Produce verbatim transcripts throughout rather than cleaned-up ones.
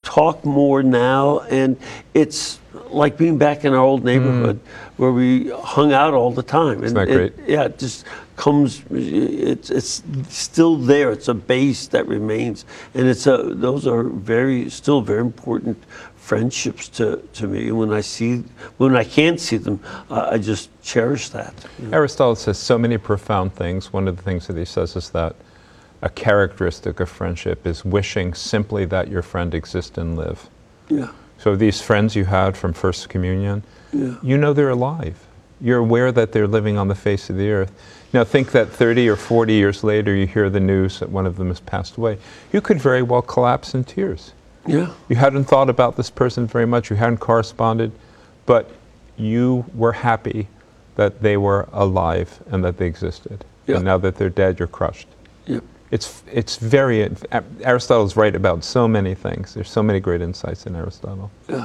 talk more now, and it's like being back in our old neighborhood mm. where we hung out all the time. Isn't and that great? It, yeah, it just comes. It's it's still there. It's a base that remains, and it's a. Those are very still very important friendships to, to me. When I see, when I can't see them, uh, I just cherish that. You know? Aristotle says so many profound things. One of the things that he says is that a characteristic of friendship is wishing simply that your friend exists and live. Yeah. So these friends you had from First Communion, yeah. you know they're alive. You're aware that they're living on the face of the earth. Now think that thirty or forty years later you hear the news that one of them has passed away. You could very well collapse in tears. Yeah. You hadn't thought about this person very much, you hadn't corresponded, but you were happy that they were alive and that they existed. Yeah. And now that they're dead, you're crushed. Yeah. It's, it's very, Aristotle's right about so many things. There's so many great insights in Aristotle. Yeah.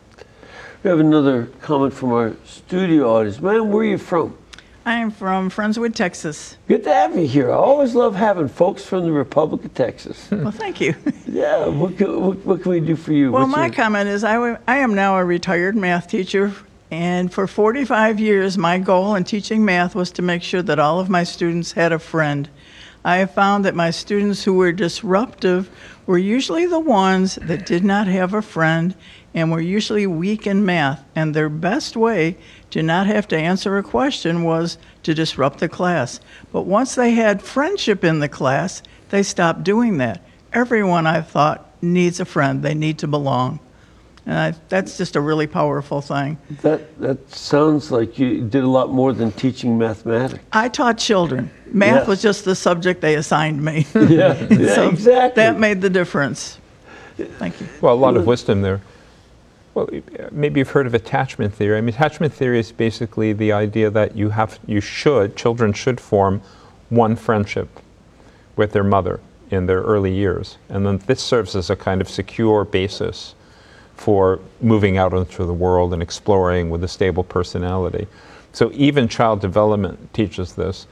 We have another comment from our studio audience. Man, where are you from? I am from Friendswood, Texas. Good to have you here. I always love having folks from the Republic of Texas. Well, thank you. Yeah, what can, what, what can we do for you? Well, What's my your... comment is I, w I am now a retired math teacher, and for forty-five years, my goal in teaching math was to make sure that all of my students had a friend. I have found that my students who were disruptive were usually the ones that did not have a friend and were usually weak in math, and their best way to not have to answer a question was to disrupt the class. But once they had friendship in the class, they stopped doing that. Everyone, I thought, needs a friend. They need to belong. And I, that's just a really powerful thing. That, that sounds like you did a lot more than teaching mathematics. I taught children. Math Yes. was just the subject they assigned me. Yeah, yeah, So exactly. that made the difference. Thank you. Well, a lot of wisdom there. Well, maybe you've heard of attachment theory. I mean, attachment theory is basically the idea that you have, you should, children should form one friendship with their mother in their early years. And then this serves as a kind of secure basis for moving out into the world and exploring with a stable personality. So even child development teaches this.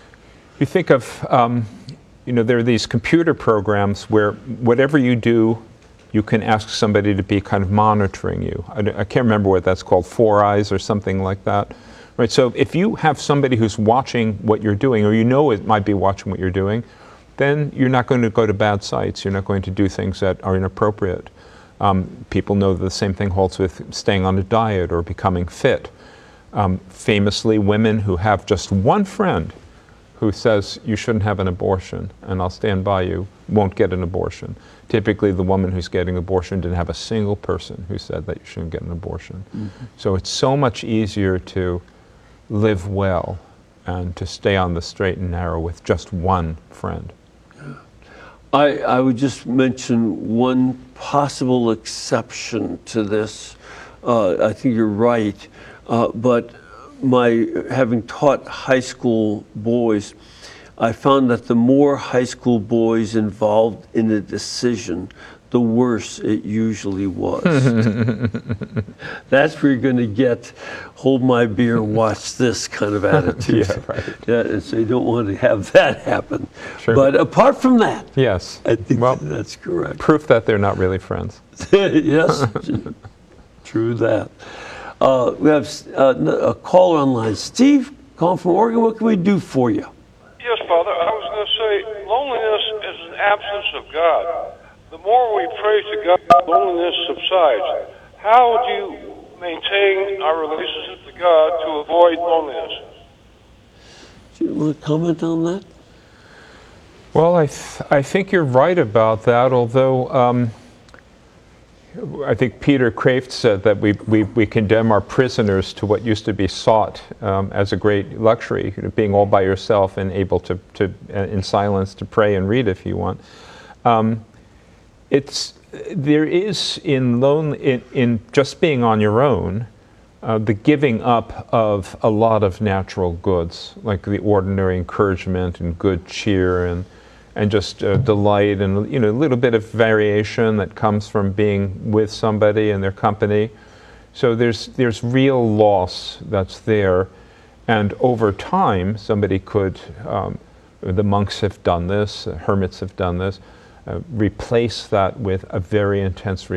You think of, um, you know, there are these computer programs where whatever you do, you can ask somebody to be kind of monitoring you. I, I can't remember what that's called, Four Eyes or something like that. Right, so if you have somebody who's watching what you're doing, or you know it might be watching what you're doing, then you're not going to go to bad sites. You're not going to do things that are inappropriate. Um, people know that the same thing holds with staying on a diet or becoming fit. Um, famously, women who have just one friend who says you shouldn't have an abortion and I'll stand by you, won't get an abortion. Typically the woman who's getting an abortion didn't have a single person who said that you shouldn't get an abortion. Mm-hmm. So it's so much easier to live well and to stay on the straight and narrow with just one friend. I, I would just mention one possible exception to this. Uh, I think you're right, uh, but my having taught high school boys, I found that the more high school boys involved in a decision, the worse it usually was. That's where you're going to get hold my beer, watch this kind of attitude. Yeah, right. Yeah, and so you don't want to have that happen. Sure. But apart from that, yes, I think well, that's correct. Proof that they're not really friends. Yes, true that. Uh, we have uh, a caller online. Steve, calling from Oregon. What can we do for you? Yes, Father. I was going to say loneliness is an absence of God. The more we pray to God, loneliness subsides. How do you maintain our relationship to God to avoid loneliness? Do you want to comment on that? Well, I, th I think you're right about that, although um, I think Peter Kraft said that we, we, we condemn our prisoners to what used to be sought um, as a great luxury, you know, being all by yourself and able to, to uh, in silence, to pray and read if you want. Um, it's, there is in, lone, in, in just being on your own, uh, the giving up of a lot of natural goods, like the ordinary encouragement and good cheer and and just uh, delight and, you know, a little bit of variation that comes from being with somebody and their company. So there's, there's real loss that's there. And over time, somebody could, um, the monks have done this, hermits have done this, uh, replace that with a very intense